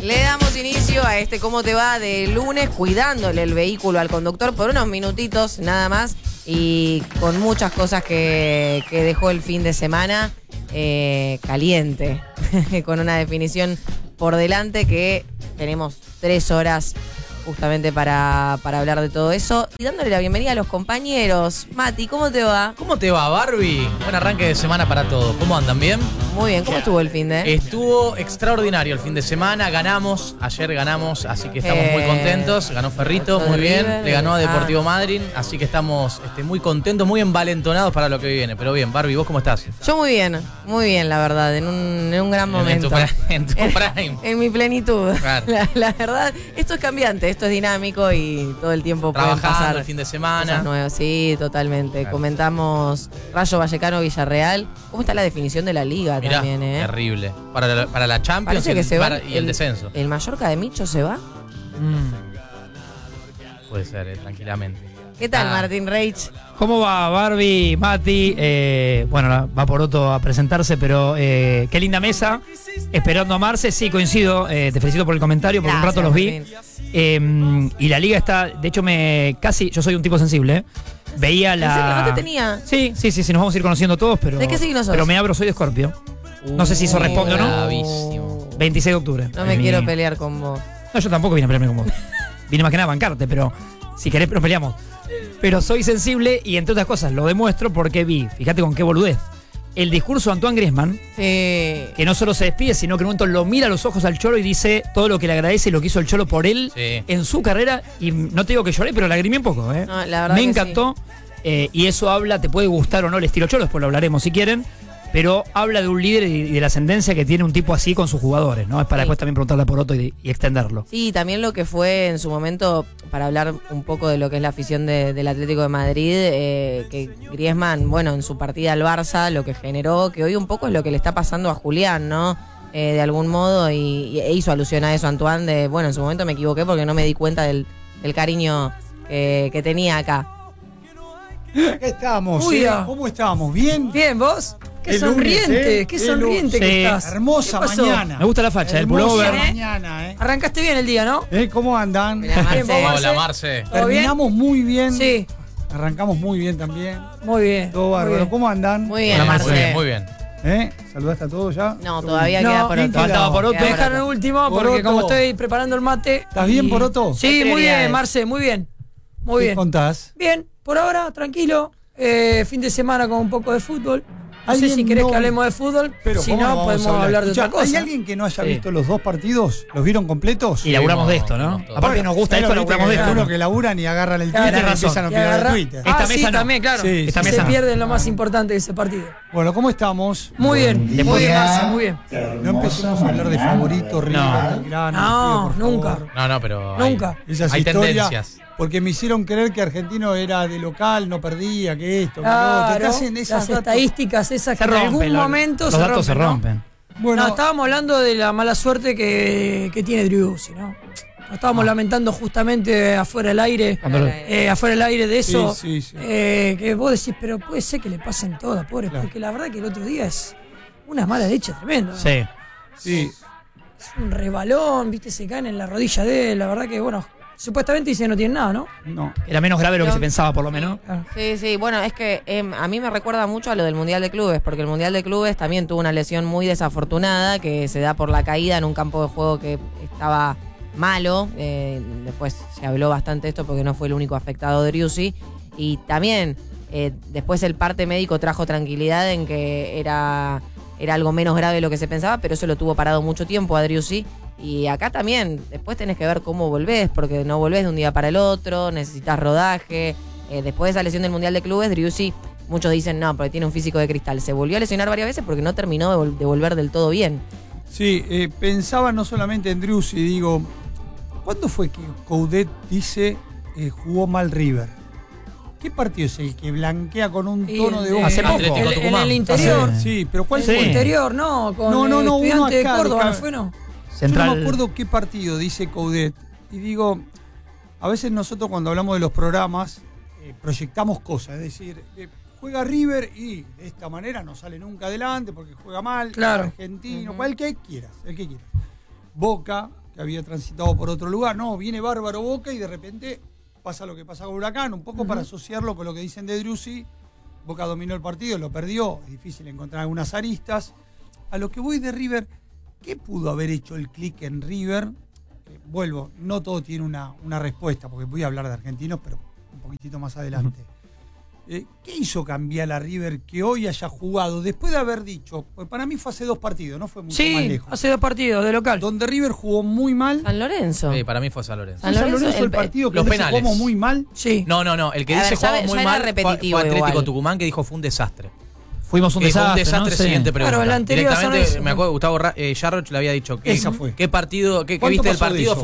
Le damos inicio a este ¿Cómo te va? De lunes, cuidándole el vehículo al conductor por unos minutitos nada más y con muchas cosas que dejó el fin de semana caliente, con una definición por delante que tenemos 3 horas justamente para hablar de todo eso y dándole la bienvenida a los compañeros. Mati, ¿cómo te va? ¿Cómo te va, Barbie? Buen arranque de semana para todos. ¿Cómo andan? ¿Bien? Muy bien, ¿cómo estuvo el fin de? Estuvo extraordinario el fin de semana, ayer ganamos, así que estamos muy contentos. Ganó Ferrito, muy bien, River, le ganó a Deportivo Madryn, así que estamos muy contentos, muy envalentonados para lo que viene. Pero bien, Barbie, ¿vos cómo estás? Yo muy bien, la verdad, en un gran momento. En tu prime. En mi plenitud. Claro. La verdad, esto es cambiante, esto es dinámico y todo el tiempo pueden Trabajando pasar el fin de semana. cosas nuevas. Sí, totalmente. Claro. Comentamos Rayo Vallecano Villarreal. ¿Cómo está la definición de la liga? Mirá, También, terrible. Para la Champions Parece que se va y el descenso. ¿El Mallorca de Micho se va? Puede ser, tranquilamente. ¿Qué tal, Martín Reich? ¿Cómo va, Barbie, Mati? Bueno, va Poroto a presentarse, pero qué linda mesa. Esperando a Marce, sí, coincido. Te felicito por el comentario, por un rato los vi. Y la liga está, de hecho, yo soy un tipo sensible. Veía ¿En la. serio? ¿No te tenía? Sí, nos vamos a ir conociendo todos, pero. ¿De qué signo sos? Pero me abro, soy de Escorpio. No sé si eso responde o no. Bravísimo. 26 de octubre. No me quiero pelear con vos. No, yo tampoco vine a pelearme con vos. Vine más que nada a bancarte, pero si querés nos peleamos. Pero soy sensible y entre otras cosas lo demuestro porque vi, fíjate con qué boludez, el discurso de Antoine Griezmann, que no solo se despide, sino que en un momento lo mira a los ojos al Cholo y dice todo lo que le agradece y lo que hizo el Cholo por él en su carrera. Y no te digo que lloré, pero lagrimé un poco. No, la verdad me que encantó. Sí. Y eso habla, te puede gustar o no el estilo Cholo, después lo hablaremos si quieren. Pero habla de un líder y de la ascendencia que tiene un tipo así con sus jugadores, ¿no? Es para después también preguntarle a Poroto y extenderlo. Sí, también lo que fue en su momento, para hablar un poco de lo que es la afición del Atlético de Madrid, que Griezmann, bueno, en su partida al Barça, lo que generó, que hoy un poco es lo que le está pasando a Julián, ¿no? De algún modo, e hizo alusión a eso Antoine, de, bueno, en su momento me equivoqué porque no me di cuenta del cariño que tenía acá. Acá estamos, ¿Cómo estamos? ¿Bien? Bien, ¿vos? Qué El sonriente, lunes, qué sonriente que estás. Hermosa ¿Qué pasó? mañana. Me gusta la facha, el Hermosa pullover. mañana, Arrancaste bien el día, ¿no? ¿Cómo andan? Mirá, Marce. Bien, ¿vos, Hola, Marce. ¿Todo bien? Terminamos muy bien. Sí, Arrancamos muy bien también. muy bien. Todo muy bárbaro. bien. ¿Cómo andan? Muy bien, Muy Marce. bien, muy bien. ¿Saludaste a todos ya? No, ¿Todo todavía bien? queda No, por ¿quién otro. queda? Faltaba Poroto. Me dejaron el último porque Poroto. como estoy preparando el mate. ¿Estás bien, Poroto? Sí, Hay muy prioridades. bien, Marce, muy bien. Muy ¿Qué bien. contás? Bien, por ahora, tranquilo. Fin de semana con un poco de fútbol. No sé ¿Alguien si querés no- que hablemos de fútbol. Pero Si ¿cómo no, vamos podemos a hablar de Escuchá, otra cosa. ¿hay alguien que no haya Sí. visto los 2 partidos? ¿Los vieron completos? Y laburamos de esto, ¿no? Vimos todo. Aparte nos gusta esto, Pero viste laburamos que de hay esto. algunos que laburan y agarran el Claro, Twitter y tenés empiezan a razón. opinar agarra- en Twitter. Esta sí, mesa no. también, claro. Sí, Esta Se mesa no. pierde lo más importante de ese partido. Bueno, ¿cómo estamos? Muy bien, Después- muy bien, Marce, muy bien. No empecemos a hablar de favorito, River, No. Belgrano, No, pido, por nunca. favor. No, pero Nunca. Esas hay historias, tendencias. porque me hicieron creer que Argentino era de local, no perdía, que esto, que lo otro. Claro, Te hacen esas las estadísticas esas que en rompen, algún momento los se datos se rompen, ¿no? rompen. Bueno, No, estábamos hablando de la mala suerte que tiene Driussi, ¿no? Nos estábamos lamentando justamente afuera del aire, afuera del aire de eso. Sí, sí, sí. Que vos decís, pero puede ser que le pasen todas, pobre, Claro. porque la verdad que el otro día es una mala leche tremenda. ¿no? Sí. sí. Es un rebalón, viste, se caen en la rodilla de él, la verdad que, bueno, supuestamente dice que no tiene nada, ¿no? No. Era menos grave de lo que No. se pensaba, por lo menos. Sí, sí, bueno, es que a mí me recuerda mucho a lo del Mundial de Clubes, porque el Mundial de Clubes también tuvo una lesión muy desafortunada que se da por la caída en un campo de juego que estaba malo. Después se habló bastante de esto porque no fue el único afectado de Driussi. Y también después el parte médico trajo tranquilidad en que era algo menos grave de lo que se pensaba, pero eso lo tuvo parado mucho tiempo a Driussi. Y acá también, después tenés que ver cómo volvés, porque no volvés de un día para el otro, necesitas rodaje. Después de esa lesión del Mundial de Clubes, Driussi, muchos dicen, no, porque tiene un físico de cristal. Se volvió a lesionar varias veces porque no terminó de volver del todo bien. Sí, pensaba no solamente en Driussi, digo, ¿cuándo fue que Coudet dice jugó mal River? ¿Qué partido es el que blanquea con un Y tono de voz? Hace poco. Atlético en Tucumán. el interior. Sí, pero ¿cuál Sí. El fue? interior, ¿no? Con No, uno Estudiante de acá, Córdoba, de ¿no acá. fue, no? Yo no Central. me acuerdo qué partido dice Coudet. Y digo, a veces nosotros cuando hablamos de los programas proyectamos cosas. Es decir, juega River y de esta manera no sale nunca adelante porque juega mal. Claro. Argentino, el que quieras. Boca, que había transitado por otro lugar. No, viene bárbaro Boca y de repente pasa lo que pasa con Huracán, un poco para asociarlo con lo que dicen de Driussi. Boca dominó el partido, lo perdió, es difícil encontrar algunas aristas. A lo que voy de River, ¿qué pudo haber hecho el clic en River? Vuelvo, no todo tiene una respuesta, porque voy a hablar de argentinos, pero un poquitito más adelante. ¿Qué hizo cambiar a River que hoy haya jugado, después de haber dicho, pues para mí fue hace 2 partidos, no fue mucho más lejos? Hace 2 partidos de local. Donde River jugó muy mal. San Lorenzo. Sí, para mí fue San Lorenzo. San Lorenzo el partido que los penales. jugamos muy mal. Sí. No, el que dice jugamos muy mal fue Atlético igual. Tucumán, que dijo fue un desastre. Fuimos un desastre. Fue un desastre, ¿no? siguiente pregunta. Claro, el anterior Directamente, San me acuerdo, Gustavo Jarroch le había dicho que esa fue. qué partido, qué ¿Cuánto viste del pasó de partido, eso?